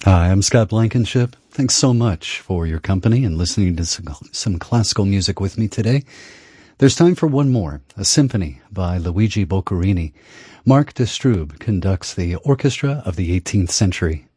Hi, I'm Scott Blankenship. Thanks so much for your company and listening to some classical music with me today. There's time for one more, a symphony by Luigi Boccherini. Mark de Stroob conducts the orchestra of the 18th century.